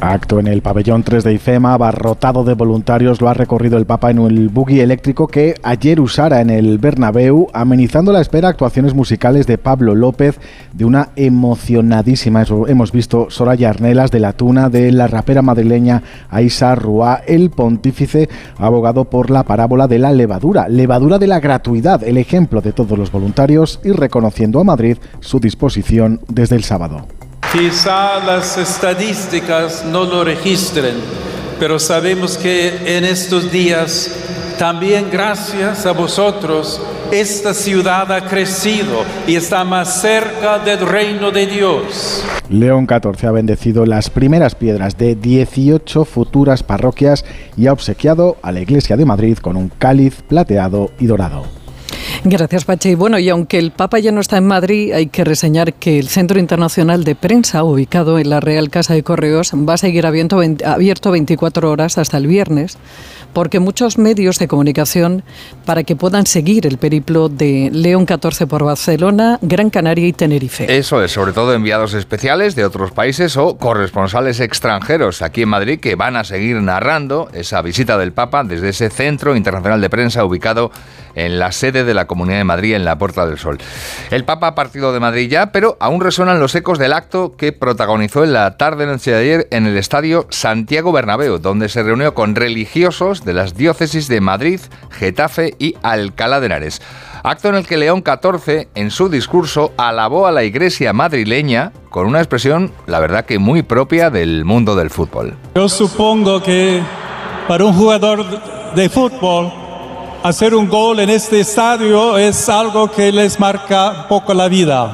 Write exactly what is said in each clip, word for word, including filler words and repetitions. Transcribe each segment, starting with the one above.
Acto en el pabellón tres de IFEMA, abarrotado de voluntarios, lo ha recorrido el Papa en el buggy eléctrico que ayer usara en el Bernabéu, amenizando la espera actuaciones musicales de Pablo López, de una emocionadísima, eso hemos visto, Soraya Arnelas, de la Tuna, de la rapera madrileña Aisha Ruá. El pontífice ha abogado por la parábola de la levadura, levadura de la gratuidad, el ejemplo de todos los voluntarios, y reconociendo a Madrid su disposición desde el sábado. Quizá las estadísticas no lo registren, pero sabemos que en estos días, también gracias a vosotros, esta ciudad ha crecido y está más cerca del reino de Dios. León catorce ha bendecido las primeras piedras de dieciocho futuras parroquias y ha obsequiado a la Iglesia de Madrid con un cáliz plateado y dorado. Gracias, Pachi. Bueno, y aunque el Papa ya no está en Madrid, hay que reseñar que el Centro Internacional de Prensa, ubicado en la Real Casa de Correos, va a seguir abierto, abierto veinticuatro horas hasta el viernes, porque muchos medios de comunicación, para que puedan seguir el periplo de León catorce por Barcelona, Gran Canaria y Tenerife. Eso es, sobre todo enviados especiales de otros países o corresponsales extranjeros aquí en Madrid que van a seguir narrando esa visita del Papa desde ese Centro Internacional de Prensa ubicado en la sede de la Comunidad de Madrid, en la Puerta del Sol. El Papa ha partido de Madrid ya, pero aún resuenan los ecos del acto que protagonizó en la tarde-noche de ayer en el Estadio Santiago Bernabéu, donde se reunió con religiosos de las diócesis de Madrid, Getafe y Alcalá de Henares. Acto en el que León catorce, en su discurso, alabó a la Iglesia madrileña con una expresión, la verdad que muy propia del mundo del fútbol. Yo supongo que para un jugador de fútbol, hacer un gol en este estadio es algo que les marca un poco la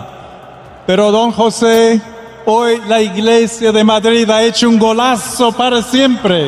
vida. Pero don José, hoy la Iglesia de Madrid ha hecho un golazo para siempre.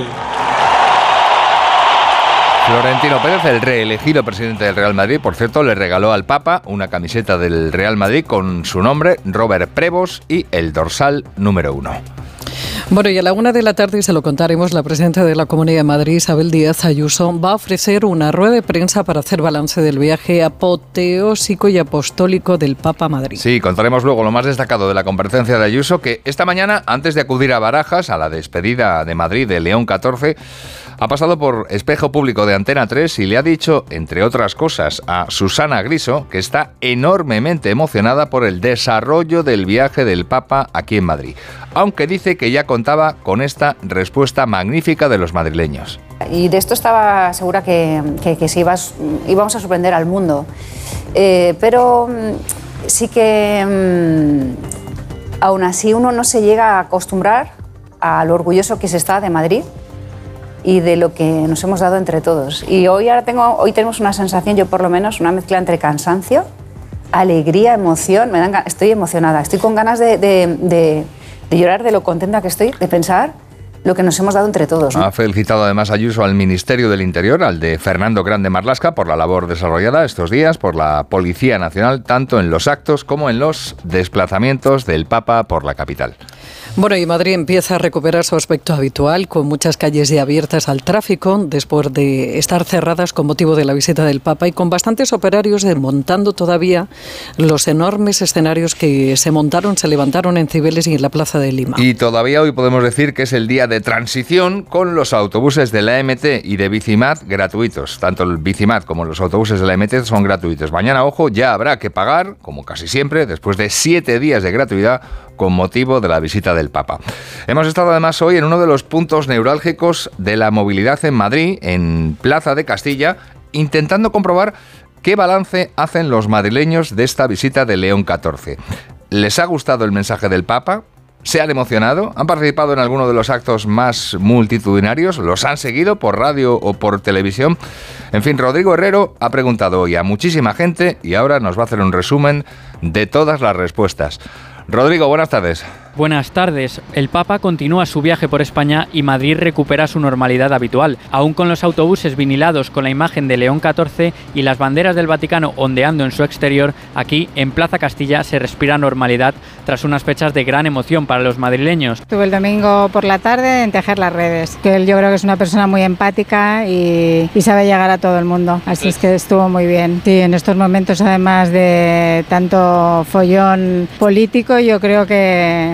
Florentino Pérez, el reelegido presidente del Real Madrid, por cierto, le regaló al Papa una camiseta del Real Madrid con su nombre, Robert Prevost, y el dorsal número uno. Bueno, y a la una de la tarde, se lo contaremos, la presidenta de la Comunidad de Madrid, Isabel Díaz Ayuso, va a ofrecer una rueda de prensa para hacer balance del viaje apoteósico y apostólico del Papa a Madrid. Sí, contaremos luego lo más destacado de la comparecencia de Ayuso, que esta mañana, antes de acudir a Barajas, a la despedida de Madrid de León catorce, ha pasado por Espejo Público de Antena tres y le ha dicho, entre otras cosas, a Susana Griso, que está enormemente emocionada por el desarrollo del viaje del Papa aquí en Madrid, aunque dice que ya contaba con esta respuesta magnífica de los madrileños. Y de esto estaba segura que, que, que se iba, íbamos a sorprender al mundo, eh, pero sí que mmm, aún así uno no se llega a acostumbrar a lo orgulloso que se está de Madrid y de lo que nos hemos dado entre todos. Y hoy, ahora tengo, hoy tenemos una sensación, yo por lo menos, una mezcla entre cansancio, alegría, emoción. Me dan, estoy emocionada, estoy con ganas de, de, de, de llorar de lo contenta que estoy, de pensar lo que nos hemos dado entre todos, ¿no? Ha felicitado además Ayuso al Ministerio del Interior, al de Fernando Grande Marlaska, por la labor desarrollada estos días, por la Policía Nacional, tanto en los actos como en los desplazamientos del Papa por la capital. Bueno, y Madrid empieza a recuperar su aspecto habitual, con muchas calles ya abiertas al tráfico, después de estar cerradas con motivo de la visita del Papa, y con bastantes operarios desmontando todavía los enormes escenarios que se montaron, se levantaron en Cibeles y en la Plaza de Lima. Y todavía hoy podemos decir que es el día de transición, con los autobuses de la M T y de Bicimat gratuitos. Tanto el Bicimat como los autobuses de la M T son gratuitos. Mañana, ojo, ya habrá que pagar, como casi siempre, después de siete días de gratuidad, con motivo de la visita del Papa. Hemos estado además hoy en uno de los puntos neurálgicos de la movilidad en Madrid, en Plaza de Castilla, intentando comprobar qué balance hacen los madrileños de esta visita de León catorce. ¿Les ha gustado el mensaje del Papa? ¿Se han emocionado? ¿Han participado en alguno de los actos más multitudinarios? ¿Los han seguido por radio o por televisión? En fin, Rodrigo Herrero ha preguntado hoy a muchísima gente y ahora nos va a hacer un resumen de todas las respuestas. Rodrigo, buenas tardes. Buenas tardes. El Papa continúa su viaje por España y Madrid recupera su normalidad habitual. Aún con los autobuses vinilados con la imagen de León catorce y las banderas del Vaticano ondeando en su exterior, aquí en Plaza Castilla se respira normalidad tras unas fechas de gran emoción para los madrileños. Estuve el domingo por la tarde en tejer las redes, que él yo creo que es una persona muy empática y, y sabe llegar a todo el mundo, así es que estuvo muy bien. Sí, en estos momentos además de tanto follón político, yo creo que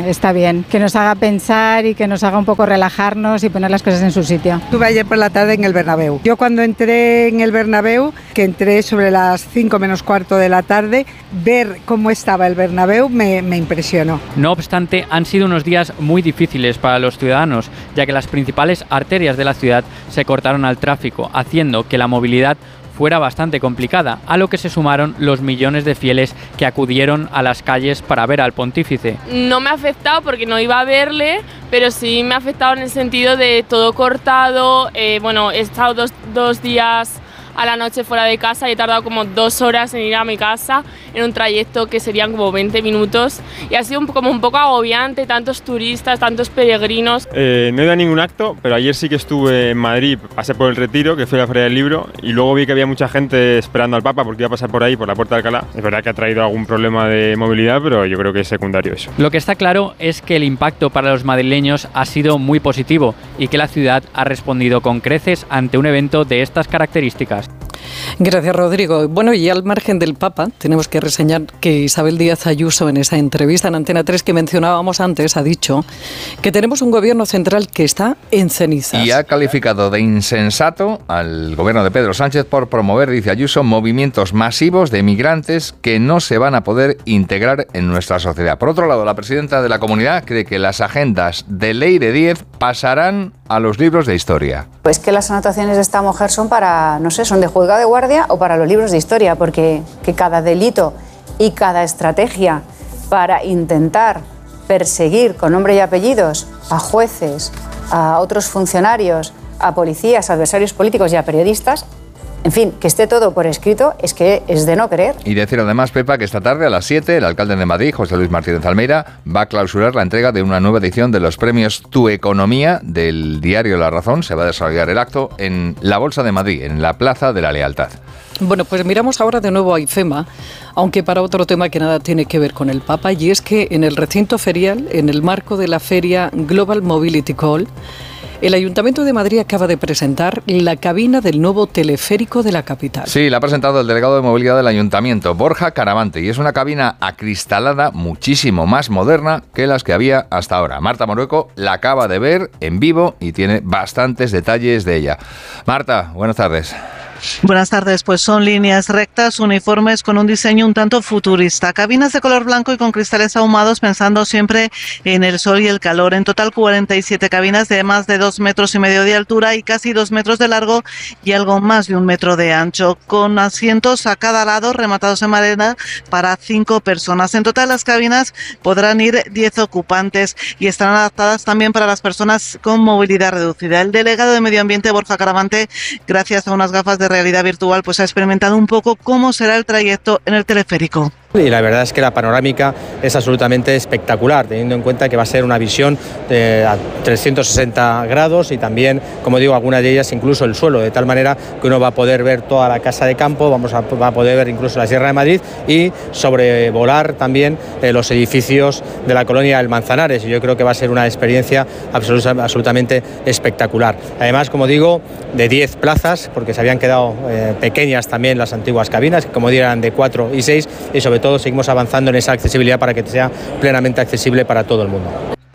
está bien, que nos haga pensar y que nos haga un poco relajarnos y poner las cosas en su sitio. Estuve ayer por la tarde en el Bernabéu. Yo cuando entré en el Bernabéu, que entré sobre las cinco menos cuarto de la tarde, ver cómo estaba el Bernabéu me, me impresionó. No obstante, han sido unos días muy difíciles para los ciudadanos, ya que las principales arterias de la ciudad se cortaron al tráfico, haciendo que la movilidad fuera bastante complicada, a lo que se sumaron los millones de fieles que acudieron a las calles para ver al pontífice. No me ha afectado porque no iba a verle, pero sí me ha afectado en el sentido de todo cortado. Eh, bueno, he estado dos, dos días a la noche fuera de casa y he tardado como dos horas en ir a mi casa en un trayecto que serían como veinte minutos y ha sido un, como un poco agobiante, tantos turistas, tantos peregrinos. Eh, no he ido a ningún acto, pero ayer sí que estuve en Madrid, pasé por el Retiro, que fue la Feria del Libro, y luego vi que había mucha gente esperando al Papa porque iba a pasar por ahí, por la Puerta de Alcalá. Es verdad que ha traído algún problema de movilidad, pero yo creo que es secundario eso. Lo que está claro es que el impacto para los madrileños ha sido muy positivo y que la ciudad ha respondido con creces ante un evento de estas características. Gracias, Rodrigo. Bueno, y al margen del Papa, tenemos que reseñar que Isabel Díaz Ayuso, en esa entrevista en Antena tres que mencionábamos antes, ha dicho que tenemos un gobierno central que está en cenizas. Y ha calificado de insensato al gobierno de Pedro Sánchez por promover, dice Ayuso, movimientos masivos de migrantes que no se van a poder integrar en nuestra sociedad. Por otro lado, la presidenta de la comunidad cree que las agendas de Ley de diez pasarán a los libros de historia. Pues que las anotaciones de esta mujer son para, no sé, son de juzgado de guardia o para los libros de historia, porque que cada delito y cada estrategia para intentar perseguir con nombre y apellidos a jueces, a otros funcionarios, a policías, a adversarios políticos y a periodistas, en fin, que esté todo por escrito, es que es de no creer. Y decir además, Pepa, que esta tarde a las siete el alcalde de Madrid, José Luis Martínez Almeida, va a clausurar la entrega de una nueva edición de los premios Tu Economía del diario La Razón. Se va a desarrollar el acto en la Bolsa de Madrid, en la Plaza de la Lealtad. Bueno, pues miramos ahora de nuevo a IFEMA, aunque para otro tema que nada tiene que ver con el Papa, y es que en el recinto ferial, en el marco de la feria Global Mobility Call, el Ayuntamiento de Madrid acaba de presentar la cabina del nuevo teleférico de la capital. Sí, la ha presentado el delegado de movilidad del Ayuntamiento, Borja Caravante, y es una cabina acristalada muchísimo más moderna que las que había hasta ahora. Marta Morueco la acaba de ver en vivo y tiene bastantes detalles de ella. Marta, buenas tardes. Buenas tardes, pues son líneas rectas, uniformes con un diseño un tanto futurista. Cabinas de color blanco y con cristales ahumados pensando siempre en el sol y el calor. En total cuarenta y siete cabinas de más de dos metros y medio de altura y casi dos metros de largo y algo más de un metro de ancho, con asientos a cada lado rematados en madera para cinco personas. En total las cabinas podrán ir diez ocupantes y estarán adaptadas también para las personas con movilidad reducida. El delegado de Medio Ambiente, Borja Caravante, gracias a unas gafas de realidad virtual, pues ha experimentado un poco cómo será el trayecto en el teleférico. Y la verdad es que la panorámica es absolutamente espectacular, teniendo en cuenta que va a ser una visión de a trescientos sesenta grados y también, como digo, algunas de ellas incluso el suelo, de tal manera que uno va a poder ver toda la casa de campo, vamos a, va a poder ver incluso la Sierra de Madrid y sobrevolar también eh, los edificios de la colonia del Manzanares. Y yo creo que va a ser una experiencia absoluta, absolutamente espectacular. Además, como digo, de diez plazas, porque se habían quedado eh, pequeñas también las antiguas cabinas, que como digo eran de cuatro y seis, y sobre todo seguimos avanzando en esa accesibilidad para que sea plenamente accesible para todo el mundo.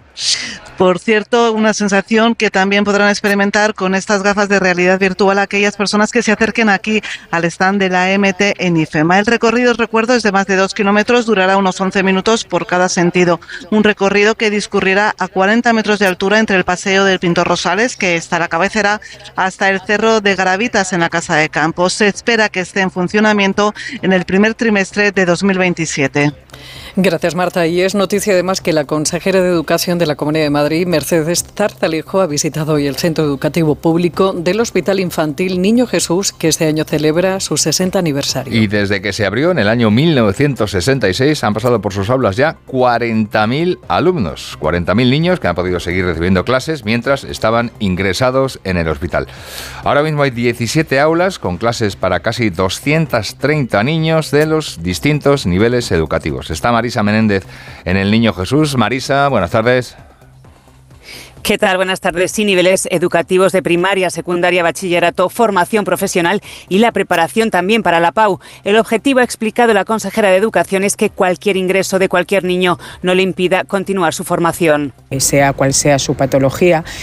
Por cierto, una sensación que también podrán experimentar con estas gafas de realidad virtual aquellas personas que se acerquen aquí al stand de la M T en IFEMA. El recorrido, os recuerdo, es de más de dos kilómetros, durará unos once minutos por cada sentido. Un recorrido que discurrirá a cuarenta metros de altura entre el Paseo del Pintor Rosales, que está a la cabecera, hasta el Cerro de Garavitas en la Casa de Campo. Se espera que esté en funcionamiento en el primer trimestre de dos mil veintisiete. Gracias, Marta. Y es noticia además que la consejera de Educación de la Comunidad de Madrid, Mercedes Zarzalejo, ha visitado hoy el Centro Educativo Público del Hospital Infantil Niño Jesús, que este año celebra su sesenta aniversario. Y desde que se abrió en el año mil novecientos sesenta y seis han pasado por sus aulas ya cuarenta mil alumnos, cuarenta mil niños que han podido seguir recibiendo clases mientras estaban ingresados en el hospital. Ahora mismo hay diecisiete aulas con clases para casi doscientos treinta niños de los distintos niveles educativos. Está Marisa Menéndez en el Niño Jesús. Marisa, buenas tardes. ¿Qué tal? Buenas tardes. Sí, niveles educativos de primaria, secundaria, bachillerato, formación profesional y la preparación también para la P A U. El objetivo, ha explicado la consejera de Educación, es que cualquier ingreso de cualquier niño no le impida continuar su formación. Sea cual sea su patología,